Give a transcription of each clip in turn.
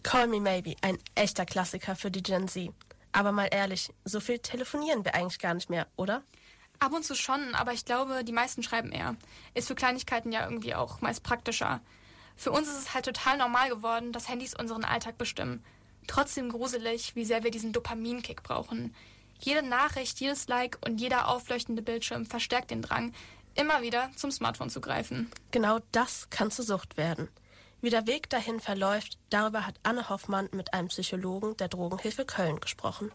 Call Me Maybe, ein echter Klassiker für die Gen Z. Aber mal ehrlich, so viel telefonieren wir eigentlich gar nicht mehr, oder? Ab und zu schon, aber ich glaube, die meisten schreiben eher. Ist für Kleinigkeiten ja irgendwie auch meist praktischer. Für uns ist es halt total normal geworden, dass Handys unseren Alltag bestimmen. Trotzdem gruselig, wie sehr wir diesen Dopaminkick brauchen. Jede Nachricht, jedes Like und jeder aufleuchtende Bildschirm verstärkt den Drang, immer wieder zum Smartphone zu greifen. Genau das kann zur Sucht werden. Wie der Weg dahin verläuft, darüber hat Anne Hoffmann mit einem Psychologen der Drogenhilfe Köln gesprochen.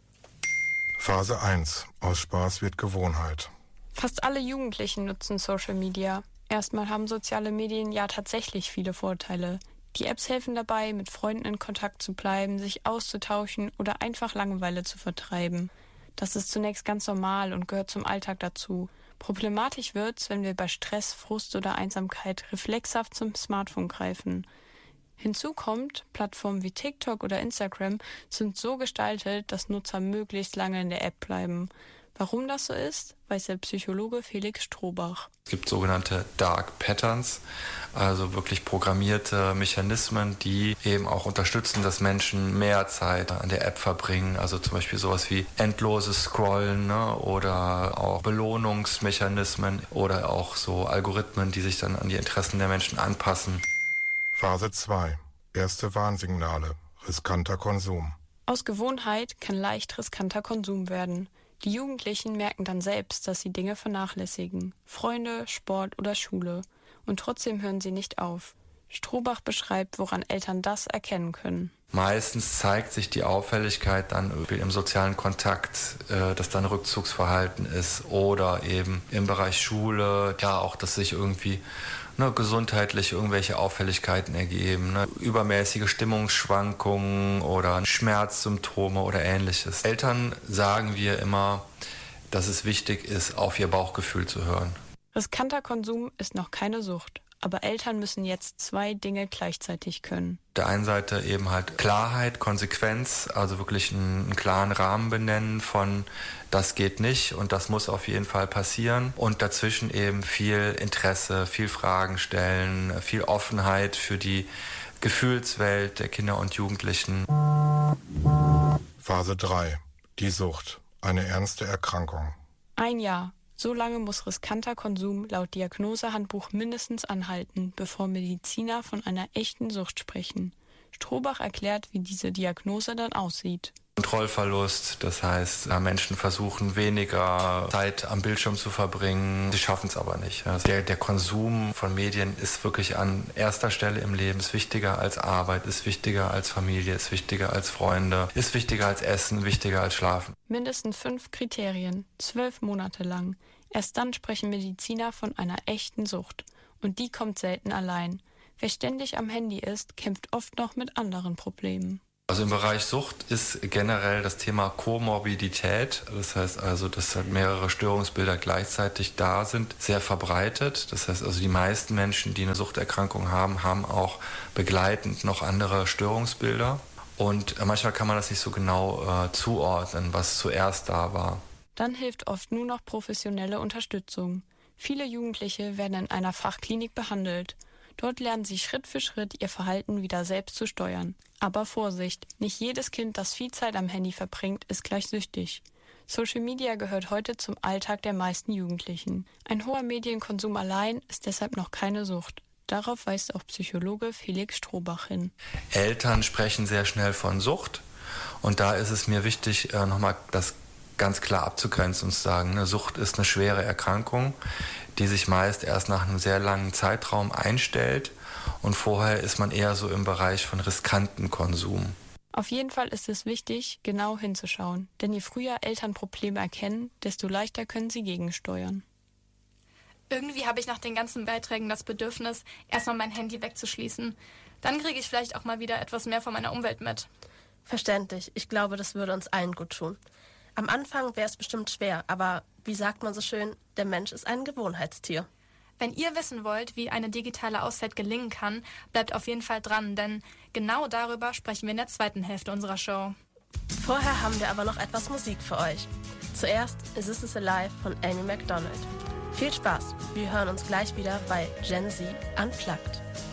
Phase 1. Aus Spaß wird Gewohnheit. Fast alle Jugendlichen nutzen Social Media. Erstmal haben soziale Medien ja tatsächlich viele Vorteile. Die Apps helfen dabei, mit Freunden in Kontakt zu bleiben, sich auszutauschen oder einfach Langeweile zu vertreiben. Das ist zunächst ganz normal und gehört zum Alltag dazu. Problematisch wird's, wenn wir bei Stress, Frust oder Einsamkeit reflexhaft zum Smartphone greifen. Hinzu kommt, Plattformen wie TikTok oder Instagram sind so gestaltet, dass Nutzer möglichst lange in der App bleiben. Warum das so ist, weiß der Psychologe Felix Strohbach. Es gibt sogenannte Dark Patterns, also wirklich programmierte Mechanismen, die eben auch unterstützen, dass Menschen mehr Zeit an der App verbringen. Also zum Beispiel sowas wie endloses Scrollen, ne? Oder auch Belohnungsmechanismen oder auch so Algorithmen, die sich dann an die Interessen der Menschen anpassen. Phase 2. Erste Warnsignale. Riskanter Konsum. Aus Gewohnheit kann leicht riskanter Konsum werden. Die Jugendlichen merken dann selbst, dass sie Dinge vernachlässigen. Freunde, Sport oder Schule. Und trotzdem hören sie nicht auf. Strohbach beschreibt, woran Eltern das erkennen können. Meistens zeigt sich die Auffälligkeit dann im sozialen Kontakt, dass dann Rückzugsverhalten ist oder eben im Bereich Schule, ja auch, dass sich irgendwie gesundheitlich irgendwelche Auffälligkeiten ergeben, übermäßige Stimmungsschwankungen oder Schmerzsymptome oder ähnliches. Eltern sagen wir immer, dass es wichtig ist, auf ihr Bauchgefühl zu hören. Riskanter Konsum ist noch keine Sucht. Aber Eltern müssen jetzt 2 Dinge gleichzeitig können. Auf der einen Seite eben halt Klarheit, Konsequenz, also wirklich einen klaren Rahmen benennen von das geht nicht und das muss auf jeden Fall passieren. Und dazwischen eben viel Interesse, viel Fragen stellen, viel Offenheit für die Gefühlswelt der Kinder und Jugendlichen. Phase 3. Die Sucht. Eine ernste Erkrankung. 1 Jahr. So lange muss riskanter Konsum laut Diagnosehandbuch mindestens anhalten, bevor Mediziner von einer echten Sucht sprechen. Strohbach erklärt, wie diese Diagnose dann aussieht. Kontrollverlust, das heißt, Menschen versuchen weniger Zeit am Bildschirm zu verbringen, sie schaffen es aber nicht. Also der Konsum von Medien ist wirklich an erster Stelle im Leben, ist wichtiger als Arbeit, ist wichtiger als Familie, ist wichtiger als Freunde, ist wichtiger als Essen, wichtiger als Schlafen. Mindestens 5 Kriterien, 12 Monate lang. Erst dann sprechen Mediziner von einer echten Sucht. Und die kommt selten allein. Wer ständig am Handy ist, kämpft oft noch mit anderen Problemen. Also im Bereich Sucht ist generell das Thema Komorbidität, das heißt also, dass halt mehrere Störungsbilder gleichzeitig da sind, sehr verbreitet. Das heißt also, die meisten Menschen, die eine Suchterkrankung haben, haben auch begleitend noch andere Störungsbilder. Und manchmal kann man das nicht so genau zuordnen, was zuerst da war. Dann hilft oft nur noch professionelle Unterstützung. Viele Jugendliche werden in einer Fachklinik behandelt. Dort lernen sie Schritt für Schritt, ihr Verhalten wieder selbst zu steuern. Aber Vorsicht, nicht jedes Kind, das viel Zeit am Handy verbringt, ist gleich süchtig. Social Media gehört heute zum Alltag der meisten Jugendlichen. Ein hoher Medienkonsum allein ist deshalb noch keine Sucht. Darauf weist auch Psychologe Felix Strohbach hin. Eltern sprechen sehr schnell von Sucht. Und da ist es mir wichtig, nochmal das ganz klar abzugrenzen und zu sagen, eine Sucht ist eine schwere Erkrankung, die sich meist erst nach einem sehr langen Zeitraum einstellt und vorher ist man eher so im Bereich von riskanten Konsum. Auf jeden Fall ist es wichtig, genau hinzuschauen, denn je früher Eltern Probleme erkennen, desto leichter können sie gegensteuern. Irgendwie habe ich nach den ganzen Beiträgen das Bedürfnis, erstmal mein Handy wegzuschließen. Dann kriege ich vielleicht auch mal wieder etwas mehr von meiner Umwelt mit. Verständlich, ich glaube, das würde uns allen gut tun. Am Anfang wäre es bestimmt schwer, aber wie sagt man so schön, der Mensch ist ein Gewohnheitstier. Wenn ihr wissen wollt, wie eine digitale Auszeit gelingen kann, bleibt auf jeden Fall dran, denn genau darüber sprechen wir in der zweiten Hälfte unserer Show. Vorher haben wir aber noch etwas Musik für euch. Zuerst This Is Alive von Amy Macdonald. Viel Spaß, wir hören uns gleich wieder bei Gen Z Unplugged.